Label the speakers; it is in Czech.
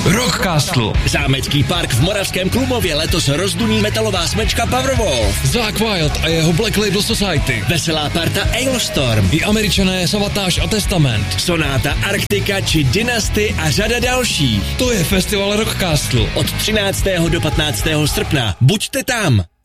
Speaker 1: Rockcastle.
Speaker 2: Zámecký park v Moravském Klumově letos rozduní metalová smečka Powerwolf.
Speaker 1: Zakk Wylde a jeho Black Label Society.
Speaker 2: Veselá parta Ailstorm.
Speaker 1: I Američané Savatage a Testament.
Speaker 2: Sonáta Arktika či Dynasty a řada dalších.
Speaker 1: To je festival Rockcastle.
Speaker 2: Od 13. do 15. srpna. Buďte tam!